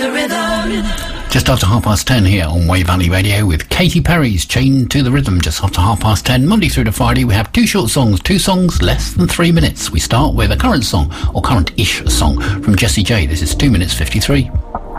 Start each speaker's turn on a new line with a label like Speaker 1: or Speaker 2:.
Speaker 1: the Rhythm.
Speaker 2: Just after 10:30 here on Wave Valley Radio with Katy Perry's Chained to the Rhythm. Just after 10:30, Monday through to Friday, we have two short songs, two songs less than 3 minutes. We start with a current song, or current-ish song, from Jessie J. This is 2 minutes 53.